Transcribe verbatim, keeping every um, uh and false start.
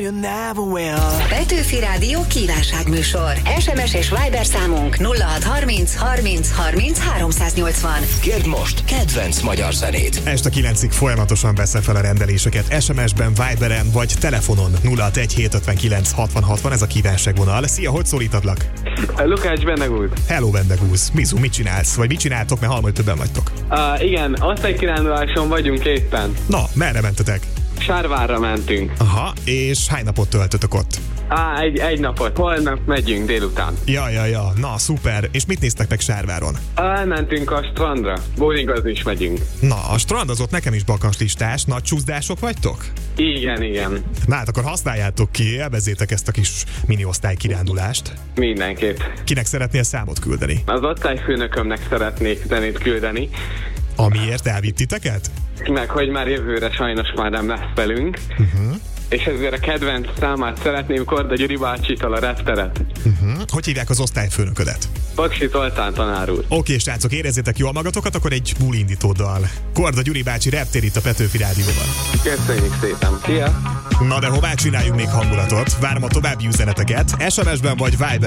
you never will. Petőfi Rádió kívánságműsor. es em es és Viber számunk nulla hat harminc harminc harminc háromszáznyolcvan. Kérd most kedvenc magyar zenét. Este kilencig folyamatosan veszem fel a rendeléseket es em es-ben, Viberen vagy telefonon nulla hat egy hét ötvenkilenc hatvan hatvan, ez a kívánságvonal. Szia, hogy szólítatlak? Lukács Bendegúz. Hello, Bendegúz. Mizu, mit csinálsz? Vagy mit csináltok, mert hallom, hogy többen vagytok. Uh, igen, osztálykiránduláson vagyunk éppen. Na, merre mentetek? Sárvárra mentünk. Aha, és hány napot töltötök ott? Á, egy, egy napot. Holnap megyünk délután. Ja, ja, ja. Na, szuper. És mit néztek meg Sárváron? Elmentünk a strandra. Bowlingozni is megyünk. Na, a strand az ott nekem is bakancslistás. Nagy csúszdások vagytok? Igen, igen. Na hát akkor használjátok ki, élvezzétek ezt a kis mini osztálykirándulást. Mindenképp. Kinek szeretnél számot küldeni? Az osztályfőnökömnek szeretnék zenét küldeni. Amiért elvitt titeket? Meg hogy már jövőre sajnos már nem lesz velünk. Uh-huh. És ezért a kedvenc számát szeretném Korda Gyuri bácsitól, a repteret. Uh-huh. Hogy hívják az osztályfőnöködet? Paksi Zoltán tanár úr. Oké, srácok, érezzétek jól magatokat, akkor egy bulindítóddal. Korda Gyuri bácsi reptér itt a Petőfi Rádióban. Köszönjük szépen. Szia! Na de hová csináljunk még hangulatot? Várom a további üzeneteket. es em es-ben vagy Viber